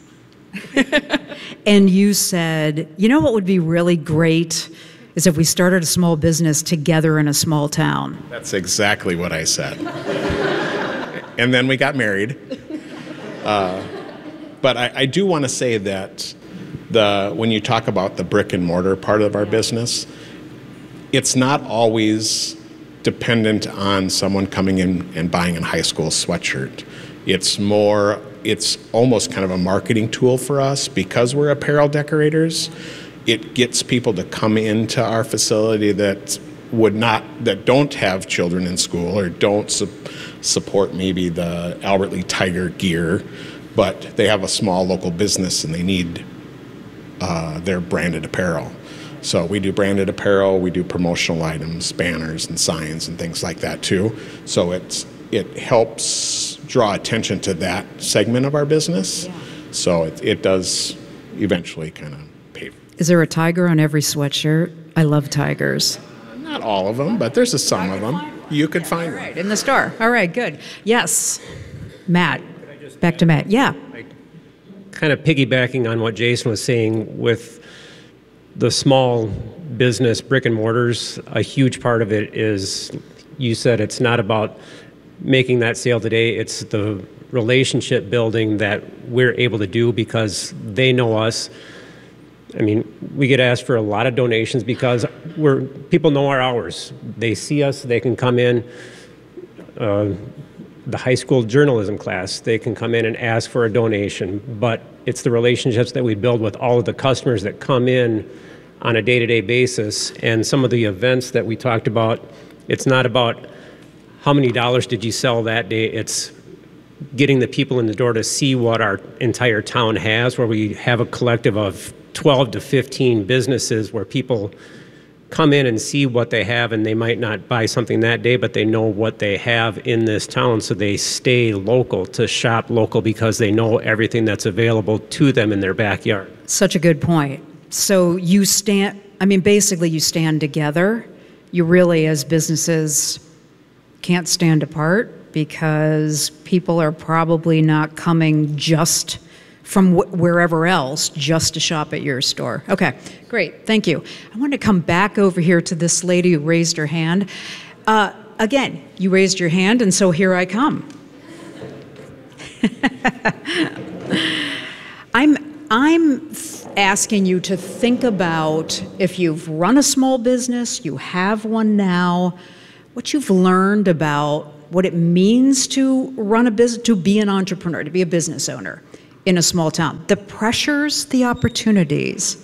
And you said, you know what would be really great is if we started a small business together in a small town. That's exactly what I said. And then we got married. Uh, but I, I do want to say that the when you talk about the brick and mortar part of our business, it's not always dependent on someone coming in and buying a high school sweatshirt. It's more, it's almost kind of a marketing tool for us because we're apparel decorators. It gets people to come into our facility that would not, that don't have children in school or don't su- support maybe the Albert Lea Tiger gear, but they have a small local business and they need uh, their branded apparel. So we do branded apparel, we do promotional items, banners and signs and things like that too. So it's it helps draw attention to that segment of our business. Yeah. So it, it does eventually kind of pay. Is there a tiger on every sweatshirt? I love tigers. Uh, not all of them, but there's a some of them. You could find one. Right, in the store. All right, good. Yes. Matt. Back to Matt. Yeah. Kind of piggybacking on what Jason was saying with the small business brick and mortars, a huge part of it is, you said it's not about making that sale today, it's the relationship building that we're able to do because they know us. I mean, we get asked for a lot of donations because we're people know our hours. They see us, they can come in, uh, the high school journalism class, they can come in and ask for a donation, but it's the relationships that we build with all of the customers that come in on a day-to-day basis. And some of the events that we talked about, it's not about how many dollars did you sell that day, it's getting the people in the door to see what our entire town has, where we have a collective of twelve to fifteen businesses where people come in and see what they have, and they might not buy something that day, but they know what they have in this town, so they stay local to shop local because they know everything that's available to them in their backyard. Such a good point. So you stand, I mean, basically you stand together. You really, as businesses, can't stand apart because people are probably not coming just from wh- wherever else just to shop at your store. Okay, great, thank you. I want to come back over here to this lady who raised her hand. Uh, again, you raised your hand, and so here I come. I'm, I'm asking you to think about, if you've run a small business, you have one now, what you've learned about what it means to run a business, to be an entrepreneur, to be a business owner in a small town. The pressures, the opportunities.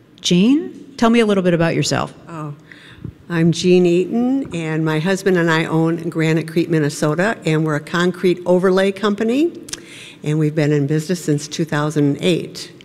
Jean, tell me a little bit about yourself. Oh, I'm Jean Eaton, and my husband and I own Granite Creek, Minnesota, and we're a concrete overlay company, and we've been in business since two thousand eight.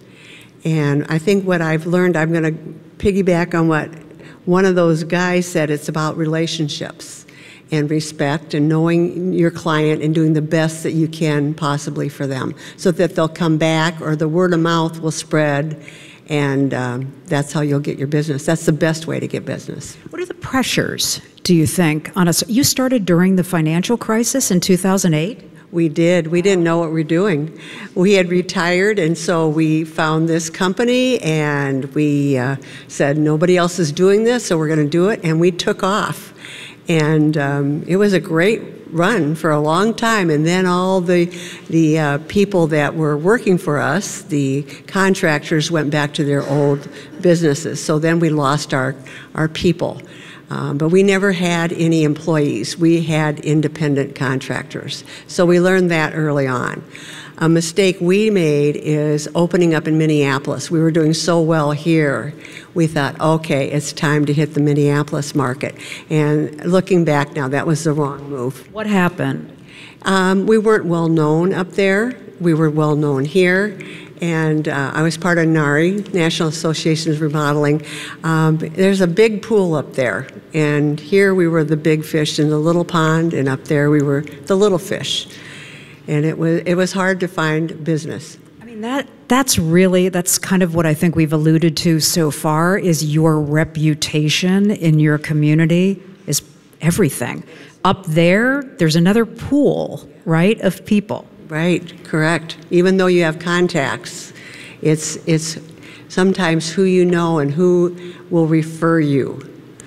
And I think what I've learned, I'm going to piggyback on what one of those guys said, it's about relationships and respect and knowing your client and doing the best that you can possibly for them so that they'll come back or the word of mouth will spread, and um, that's how you'll get your business. That's the best way to get business. What are the pressures, do you think, on us? You started during the financial crisis in two thousand eight? We did. We didn't know what we were doing. We had retired, and so we found this company, and we uh, said, nobody else is doing this, so we're going to do it, and we took off. And um, it was a great run for a long time, and then all the, the uh, people that were working for us, the contractors, went back to their old businesses, so then we lost our, our people. Um, but we never had any employees. We had independent contractors. So we learned that early on. A mistake we made is opening up in Minneapolis. We were doing so well here. We thought, okay, it's time to hit the Minneapolis market. And looking back now, that was the wrong move. What happened? Um, we weren't well known up there. We were well known here. And uh, I was part of NARI, National Association of Remodeling. Um, there's a big pool up there, and here we were the big fish in the little pond, and up there we were the little fish. And it was it was hard to find business. I mean, that that's really, that's kind of what I think we've alluded to so far, is your reputation in your community is everything. Up there, there's another pool, right, of people. Right, correct. Even though you have contacts, it's it's sometimes who you know and who will refer you.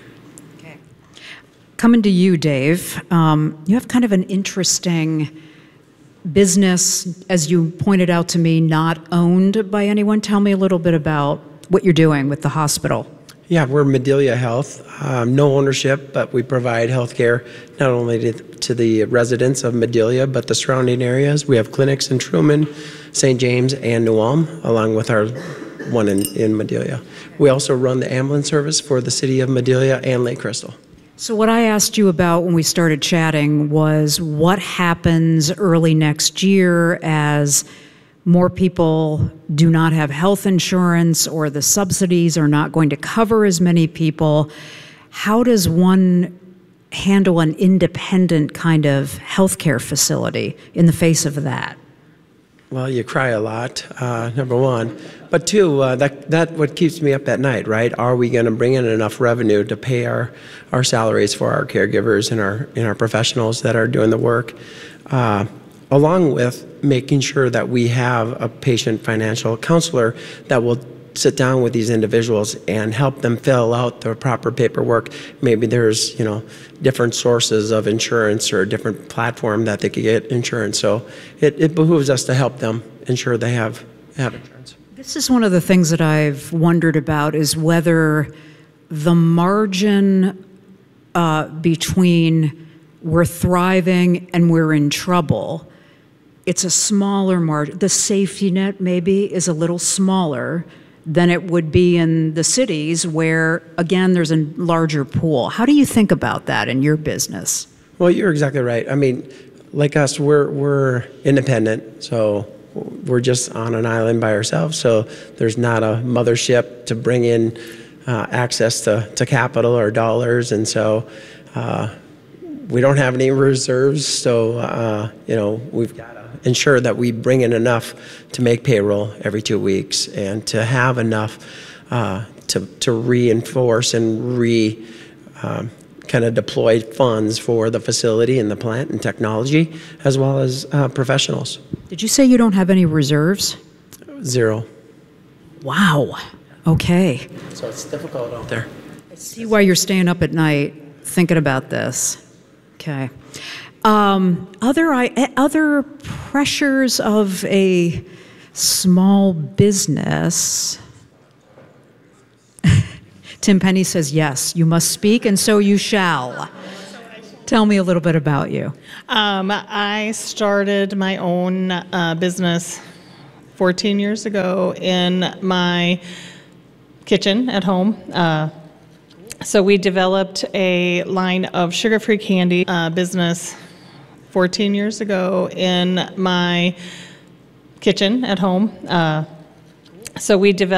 Okay. Coming to you, Dave, um, you have kind of an interesting business, as you pointed out to me, not owned by anyone. Tell me a little bit about what you're doing with the hospital. Yeah, we're Medelia Health, um, no ownership, but we provide health care not only to, to the residents of Medelia, but the surrounding areas. We have clinics in Truman, Saint James, and New Ulm, along with our one in, in Medelia. We also run the ambulance service for the city of Medelia and Lake Crystal. So what I asked you about when we started chatting was what happens early next year as more people do not have health insurance, or the subsidies are not going to cover as many people. How does one handle an independent kind of healthcare facility in the face of that? Well, you cry a lot, uh, number one. But two, uh, that that what keeps me up at night, right? Are we going to bring in enough revenue to pay our, our salaries for our caregivers and our, and our professionals that are doing the work? Uh, along with making sure that we have a patient financial counselor that will sit down with these individuals and help them fill out the proper paperwork. Maybe there's, you know, different sources of insurance or a different platform that they could get insurance. So it, it behooves us to help them ensure they have, have insurance. This is one of the things that I've wondered about, is whether the margin uh, between we're thriving and we're in trouble, it's a smaller margin. The safety net maybe is a little smaller than it would be in the cities where, again, there's a larger pool. How do you think about that in your business? Well, you're exactly right. I mean, like us, we're, we're independent, so we're just on an island by ourselves, so there's not a mothership to bring in uh, access to, to capital or dollars, and so uh, we don't have any reserves. So uh, you know, we've got to ensure that we bring in enough to make payroll every two weeks and to have enough uh, to to reinforce and re um, kind of deploy funds for the facility and the plant and technology, as well as uh, professionals. Did you say you don't have any reserves? Zero. Wow. Okay. So it's difficult out there. I see why you're staying up at night thinking about this. Okay. Um, other I, other pressures of a small business. Tim Penny says, yes, you must speak, and so you shall. Tell me a little bit about you. Um, I started my own uh, business fourteen years ago in my kitchen at home. Uh, so we developed a line of sugar-free candy uh, business fourteen years ago in my kitchen at home. Uh, so we developed